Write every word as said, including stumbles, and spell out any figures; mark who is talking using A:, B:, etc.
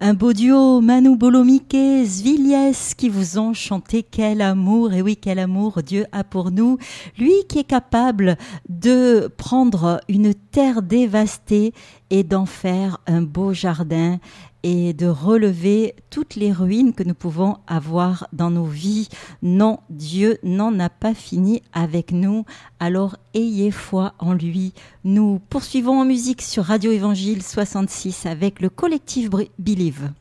A: Un beau duo, Manu Bolomike, Zvilies, qui vous ont chanté quel amour, et oui, quel amour Dieu a pour nous. Lui qui est capable de prendre une terre dévastée et d'en faire un beau jardin et de relever toutes les ruines que nous pouvons avoir dans nos vies. Non, Dieu n'en a pas fini avec nous, alors ayez foi en lui. Nous poursuivons en musique sur Radio Évangile soixante-six avec le collectif Believe.